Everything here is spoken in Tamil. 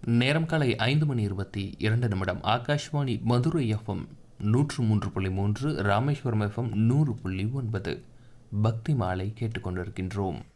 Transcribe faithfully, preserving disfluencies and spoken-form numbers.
நேரம் காலை ஐந்து மணி இருபத்தி இரண்டு நிமிடம். ஆகாஷ்வாணி மதுரை எஃப்எம் நூற்று மூன்று புள்ளி மூன்று, ராமேஸ்வரம் எஃப்எம் நூறு புள்ளி ஒன்பது. பக்தி மாலை கேட்டுக்கொண்டிருக்கின்றோம்.